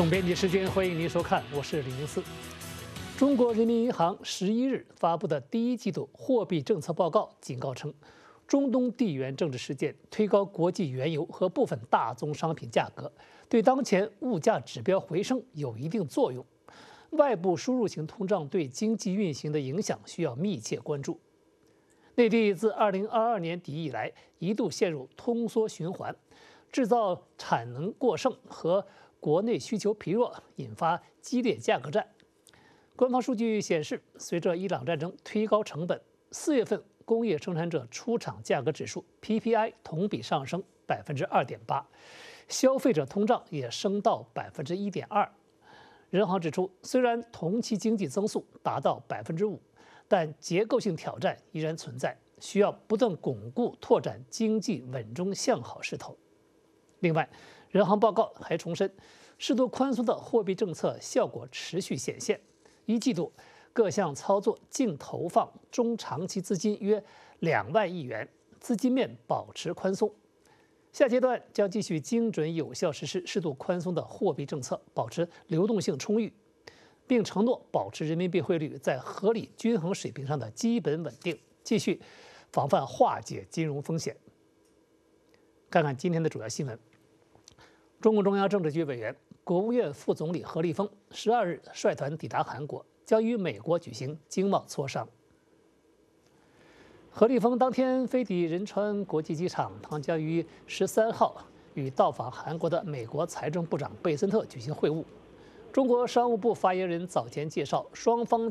总编辑时间，欢迎您收看，我是李明思。中国人民银行11日发布的第一季度货币政策报告警告称，中东地缘政治事件推高国际原油和部分大宗商品价格，对当前物价指标回升有一定作用。外部输入型通胀对经济运行的影响需要密切关注。内地自2022年底以来一度陷入通缩循环，制造产能过剩和国内需求疲弱，引发激烈价格战。官方数据显示，随着伊朗战争推高成本，4月份工业生产者出厂价格指数 PPI 同比上升2.8%，消费者通胀也升到1.2%。人行指出，虽然同期经济增速达到5%，但结构性挑战依然存在，需要不断巩固拓展经济稳中向好势头。另外，人行报告还重申，适度宽松的货币政策效果持续显现。一季度各项操作净投放中长期资金约2万亿元，资金面保持宽松。下阶段将继续精准有效实施适度宽松的货币政策，保持流动性充裕，并承诺保持人民币汇率在合理均衡水平上的基本稳定，继续防范化解金融风险。看看今天的主要新闻。中共中央政治局委员、国务院副总理何立峰12日率团抵达韩国，将与美国举行经贸磋商。何立峰当天飞抵仁川国际机场，将于13号与到访韩国的美国财政部长贝森特举行会晤。中国商务部发言人早前介绍，双方